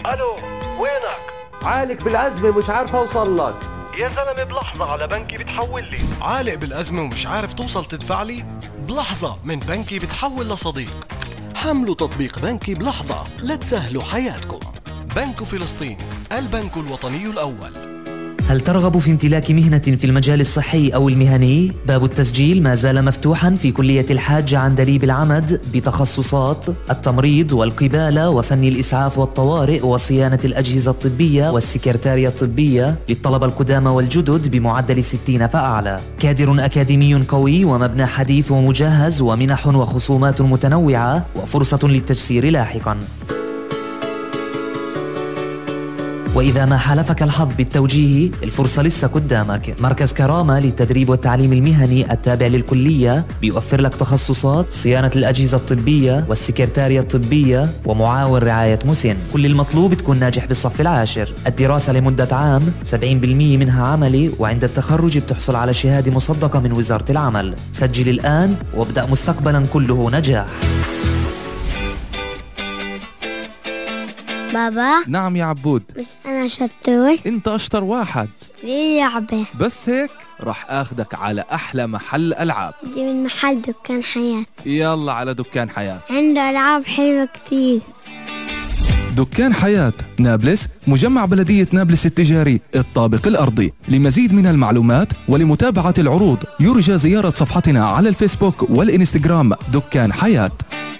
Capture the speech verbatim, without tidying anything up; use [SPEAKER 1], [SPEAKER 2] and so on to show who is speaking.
[SPEAKER 1] الو، وينك؟
[SPEAKER 2] عالق بالأزمة مش عارف أوصل لك.
[SPEAKER 1] يا زلمة بلحظة على بنكي بتحول لي.
[SPEAKER 3] عالق بالأزمة ومش عارف توصل تدفع لي؟ بلحظة من بنكي بتحول لصديق. حملوا تطبيق بنكي بلحظة لتسهلوا حياتكم. بنك فلسطين، البنك الوطني الأول.
[SPEAKER 4] هل ترغب في امتلاك مهنة في المجال الصحي أو المهني؟ باب التسجيل ما زال مفتوحا في كلية الحاج عندليب العمد بتخصصات التمريض والقبالة وفن الإسعاف والطوارئ وصيانة الأجهزة الطبية والسكرتارية الطبية للطلبة القدامى والجدد بمعدل ستين فأعلى. كادر أكاديمي قوي ومبنى حديث ومجهز ومنح وخصومات متنوعة وفرصة للتجسير لاحقا. وإذا ما حالفك الحظ بالتوجيه الفرصة لسه قدامك. مركز كرامة للتدريب والتعليم المهني التابع للكلية بيوفر لك تخصصات صيانة الأجهزة الطبية والسكرتارية الطبية ومعاون رعاية مسن. كل المطلوب تكون ناجح بالصف العاشر. الدراسة لمدة عام، سبعين بالمئة منها عملي، وعند التخرج بتحصل على شهادة مصدقة من وزارة العمل. سجل الآن وابدأ مستقبلا كله نجاح.
[SPEAKER 5] بابا.
[SPEAKER 6] نعم يا عبود.
[SPEAKER 5] بس أنا شطور.
[SPEAKER 6] أنت أشطر واحد.
[SPEAKER 5] ليه لعبة؟
[SPEAKER 6] بس هيك رح أخدك على أحلى محل ألعاب.
[SPEAKER 5] دي من محل دكان حياة.
[SPEAKER 6] يلا على دكان حياة،
[SPEAKER 5] عنده ألعاب حلوة كتير.
[SPEAKER 6] دكان حياة نابلس، مجمع بلدية نابلس التجاري الطابق الأرضي. لمزيد من المعلومات ولمتابعة العروض يرجى زيارة صفحتنا على الفيسبوك والإنستغرام دكان حياة.